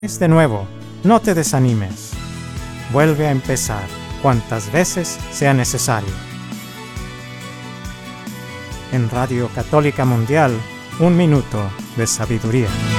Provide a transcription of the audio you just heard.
De nuevo, no te desanimes. Vuelve a empezar cuantas veces sea necesario. En Radio Católica Mundial, 1 minuto de sabiduría.